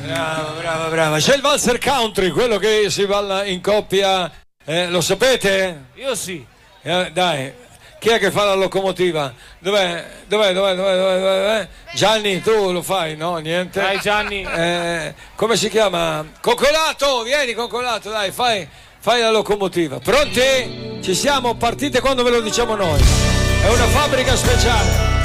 Brava. C'è il valzer country, quello che si balla in coppia, lo sapete? Io sì. Dai, chi è che fa la locomotiva? Dov'è? Gianni, tu lo fai, no? Niente. Dai Gianni. Come si chiama? Coccolato, vieni Coccolato, dai, fai la locomotiva. Pronti? Ci siamo, partite quando ve lo diciamo noi. È una fabbrica speciale.